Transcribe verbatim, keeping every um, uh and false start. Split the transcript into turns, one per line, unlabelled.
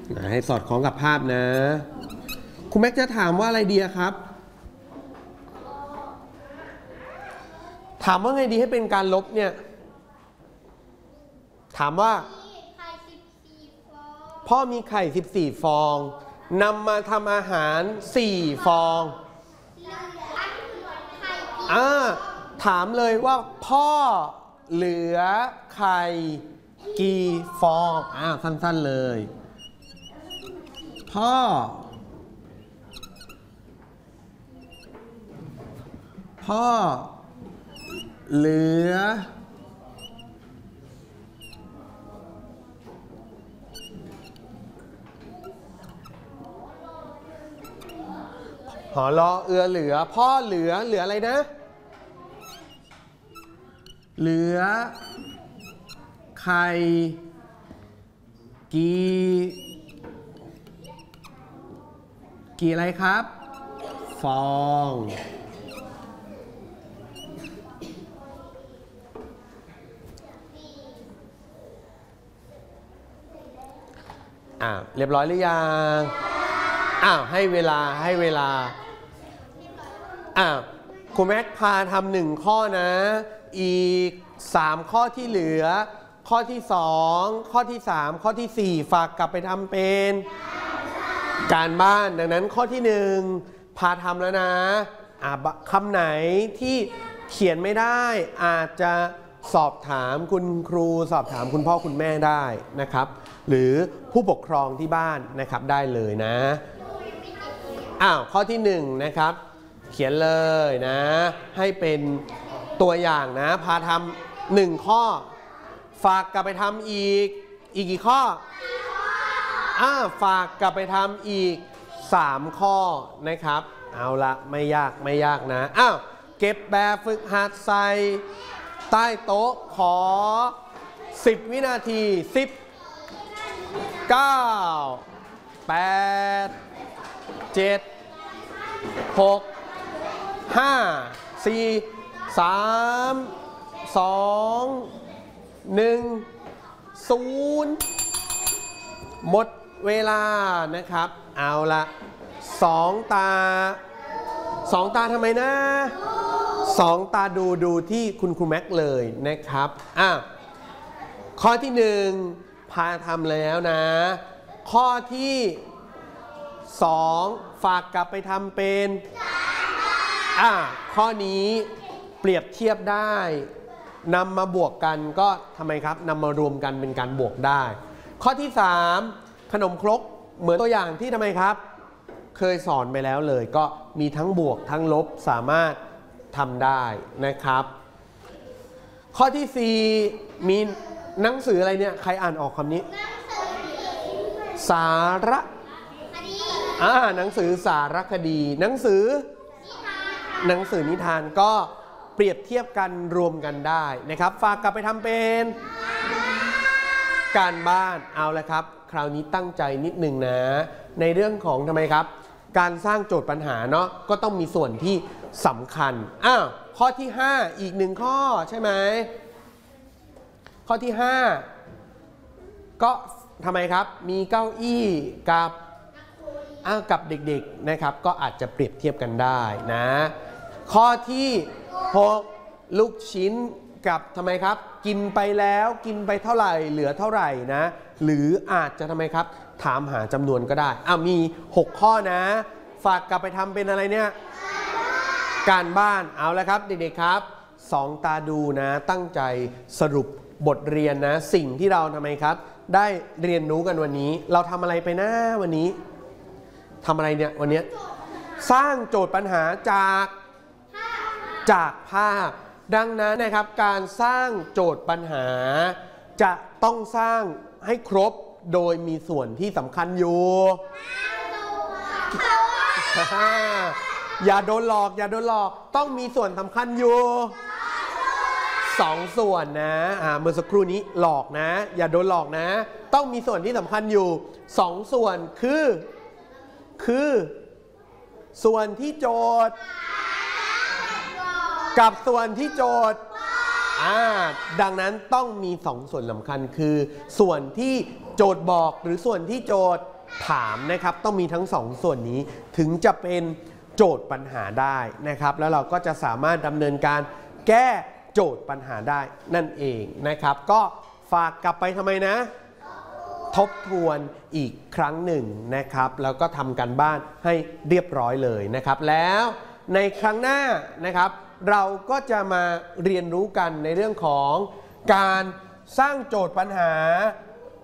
ให้สอดคล้องกับภาพนะคุณแม็กจะถามว่าอะไรดีครับถามว่าไงดีให้เป็นการลบเนี่ยถามว่าพ่อมีไข่สิบสี่ฟองนำมาทำอาหารสี่ฟองอ่าถามเลยว่าพ่อเหลือไข่กี่ฟองอ่าสั้นๆเลยพ่อพ่อเหลือหอรอเอือเหลือพ่อเหลือเหลืออะไรนะเหลือไข่กี่กี่อะไรครับฟองอ่าเรียบร้อยหรือยังอ้าวให้เวลาให้เวลาอ่าครูแม็กพาทำหนึ่งข้อนะอีกสามข้อที่เหลือข้อที่สองข้อที่สามข้อที่สี่ฝากกลับไปทำเป็นการบ้านดังนั้นข้อที่หนึ่งพาทำแล้วนะอ่าคำไหนที่เขียนไม่ได้อาจจะสอบถามคุณครูสอบถามคุณพ่อคุณแม่ได้นะครับหรือผู้ปกครองที่บ้านนะครับได้เลยนะอ้าวข้อที่หนึ่งนะครับเขียนเลยนะให้เป็นตัวอย่างนะพาทำหนึ่งข้อฝากกลับไปทำอีกอีกกี่ข้ออ้าฝากกลับไปทำอีกสามข้อนะครับเอาละไม่ยากไม่ยากนะอ้าวเก็บแบบฝึกหัดใส่ใต้โต๊ะขอสิบวินาทีสิบ เก้า แปด เจ็ด หก ห้า สี่ สาม สอง หนึ่ง ศูนย์หมดเวลานะครับเอาละสองตาสองตาทำไมนะสองตาดูดูที่คุณครูแม็กเลยนะครับอ่ะข้อที่หนึ่งพาทำแล้วนะข้อที่สองฝากกลับไปทำเป็นอ่ะข้อนี้เปรียบเทียบได้นำมาบวกกันก็ทำไมครับนำมารวมกันเป็นการบวกได้ข้อที่สามขนมครกเหมือนตัวอย่างที่ทำไมครับเคยสอนไปแล้วเลยก็มีทั้งบวกทั้งลบสามารถทำได้นะครับข้อที่สี่มีหนังสืออะไรเนี่ยใครอ่านออกคำนี้สารอ่าหนังสือสารคดีหนังสือหนังสือนิทานก็เปรียบเทียบกันรวมกันได้นะครับฝากกลับไปทำเป็นการบ้านเอาละครับคราวนี้ตั้งใจนิดนึงนะในเรื่องของทำไมครับการสร้างโจทย์ปัญหาเนาะก็ต้องมีส่วนที่สำคัญอ้าวข้อที่ห้าอีกหนึ่งข้อใช่ไหมข้อที่ห้าก็ทำไมครับมีเก้าอี้กับอ้าวกับเด็กๆนะครับก็อาจจะเปรียบเทียบกันได้นะข้อที่หกลูกชิ้นกับทำไมครับกินไปแล้วกินไปเท่าไหร่เหลือเท่าไหร่นะหรืออาจจะทำไมครับถามหาจำนวนก็ได้อ้าวมีหกข้อนะฝากกลับไปทำเป็นอะไรเนี่ยการบ้านเอาแล้วครับเด็กๆครับสองตาดูนะตั้งใจสรุปบทเรียนนะสิ่งที่เราทำไมครับได้เรียนรู้กันวันนี้เราทำอะไรไปนะวันนี้ทำอะไรเนี่ยวันนี้สร้างโจทย์ปัญหาจากจากภาพดังนั้นนะครับการสร้างโจทย์ปัญหาจะต้องสร้างให้ครบโดยมีส่วนที่สำคัญอยู่อย่าโดนหลอกอย่าโดนหลอกต้องมีส่วนสำคัญอยู่สองส่วนนะอ่าเมื่อสักครู่นี้หลอกนะอย่าโดนหลอกนะต้องมีส่วนที่สำคัญอยู่สองส่วนคือคือส่วนที่โจทย์กับส่วนที่โจทย์อ่าดังนั้นต้องมีสองส่วนสำคัญคือส่วนที่โจทย์บอกหรือส่วนที่โจทย์ถามนะครับต้องมีทั้งสองส่วนนี้ถึงจะเป็นโจทย์ปัญหาได้นะครับแล้วเราก็จะสามารถดำเนินการแก้โจทย์ปัญหาได้นั่นเองนะครับก็ฝากกลับไปทำไมนะทบทวนอีกครั้งหนึ่งนะครับแล้วก็ทำกันบ้านให้เรียบร้อยเลยนะครับแล้วในครั้งหน้านะครับเราก็จะมาเรียนรู้กันในเรื่องของการสร้างโจทย์ปัญหา